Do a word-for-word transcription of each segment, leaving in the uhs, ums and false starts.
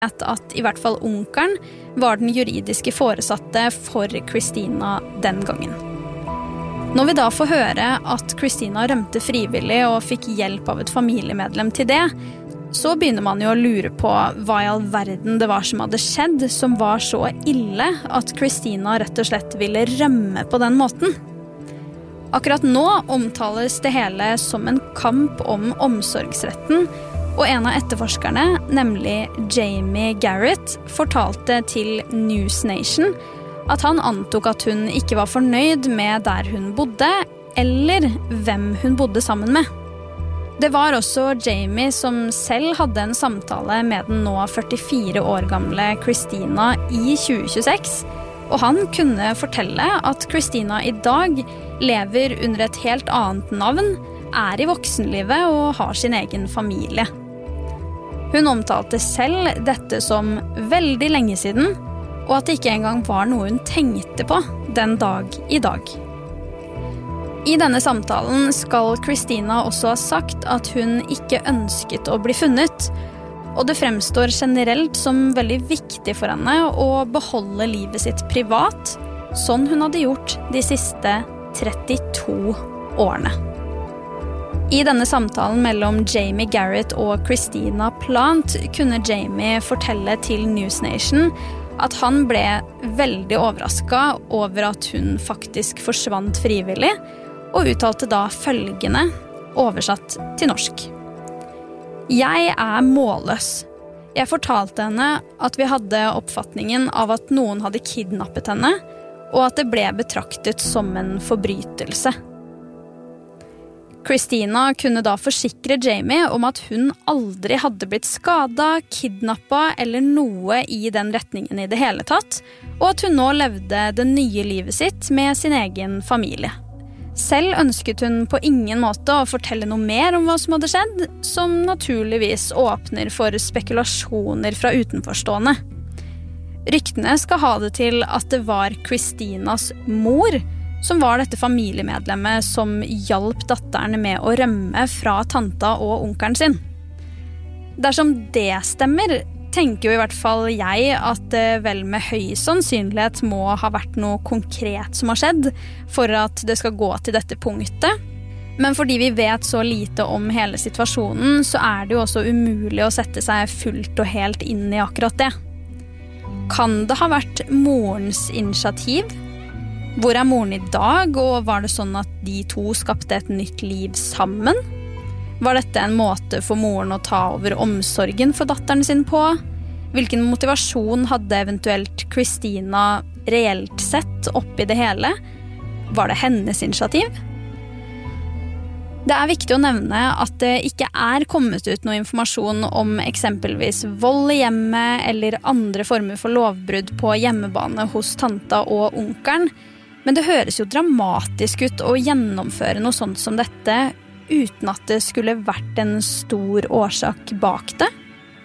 at i hvert fall onkelen var den juridiske foresatte for Christina den gangen. Når vi da får høre at Christina rømte frivillig og fikk hjelp av et familiemedlem til det, så begynner man jo å lure på hva i all verden det var som hadde skjedd, som var så ille at Christina rett og slett ville rømme på den måten. Akkurat nå omtales det hele som en kamp om omsorgsretten, og en av etterforskerne, nemlig Jamie Garrett, fortalte til News Nation at han antok at hun ikke var fornøyd med der hun bodde, eller hvem hun bodde sammen med. Det var også Jamie som selv hadde en samtale med den nå førtifire år gamle Christina i tjue tjueseks, og han kunne fortelle at Christina i dag lever under et helt annet navn, er i voksenlivet og har sin egen familie. Hun omtalte selv dette som veldig lenge siden, og at det ikke engang var noe hun tenkte på den dag i dag. I denne samtalen skal Christina også ha sagt at hun ikke ønsket å bli funnet, og det fremstår generelt som veldig viktig for henne å beholde livet sitt privat, sånn hun hadde gjort de siste trettito årene. I denne samtalen mellom Jamie Garrett og Christina Plant kunne Jamie fortelle til News Nation at han ble veldig overrasket over at hun faktisk forsvant frivillig, og uttalte da følgende, oversatt til norsk. Jeg er målløs. Jeg fortalte henne at vi hadde oppfatningen av at noen hadde kidnappet henne, og at det ble betraktet som en forbrytelse. Christina kunne da forsikre Jamie om at hun aldri hadde blitt skadet, kidnappet eller noe i den retningen i det hele tatt, og at hun nå levde det nye livet sitt med sin egen familie. Selv ønsket hun på ingen måte å fortelle noe mer om hva som hadde skjedd, som naturligvis åpner for spekulasjoner fra utenforstående. Ryktene skal ha det til at det var Christinas mor, som var dette familiemedlemmet som hjalp datteren med å rømme fra tanta og onkelen sin. Dersom det stemmer, tenker jo i hvert fall jeg at det vel med høy sannsynlighet må ha vært noe konkret som har skjedd for at det skal gå til dette punktet. Men fordi vi vet så lite om hele situasjonen, så er det jo også umulig å sette seg fullt og helt inn i akkurat det. Kan det ha vært morens initiativ? Hvor er moren i dag, og var det sånn at de to skapte et nytt liv sammen? Var dette en måte for moren å ta over omsorgen for datteren sin på? Hvilken motivasjon hadde eventuelt Christina reelt sett oppi det hele? Var det hennes initiativ? Det er viktig å nevne at det ikke er kommet ut noe informasjon om eksempelvis vold i hjemmet eller andre former for lovbrudd på hjemmebane hos tanta og onkelen, men det høres jo dramatisk ut å gjennomføre noe sånt som dette uten at det skulle vært en stor årsak bak det.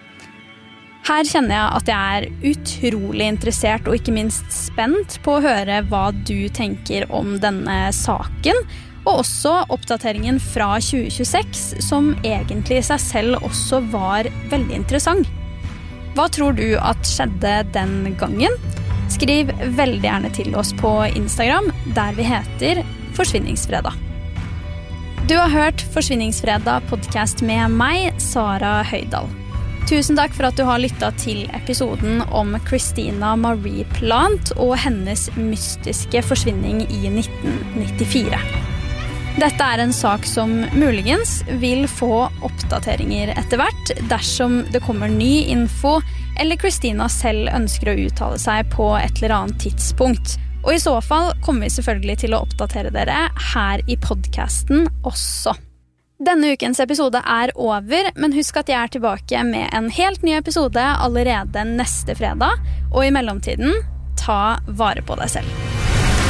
Her kjenner jeg at jeg er utrolig interessert og ikke minst spent på å høre hva du tenker om denne saken, og også oppdateringen fra tjue tjueseks, som egentlig i seg selv også var veldig interessant. Hva tror du at skjedde den gangen? Skriv veldig gjerne til oss på Instagram, der vi heter Forsvinningsfredag. Du har hørt Forsvinningsfredag podcast med meg, Sara Høydal. Tusen takk for at du har lyttet til episoden om Christina Marie Plant og hennes mystiske forsvinning i nitten nittifire. Dette er en sak som muligens vil få oppdateringer etter hvert dersom det kommer ny info, eller Christina selv ønsker å uttale seg på et eller annet tidspunkt. Og i så fall kommer vi selvfølgelig til å oppdatere dere her i podcasten også. Denne ukens episode er over, men husk at jeg er tilbake med en helt ny episode allerede neste fredag, og i mellomtiden, ta vare på deg selv.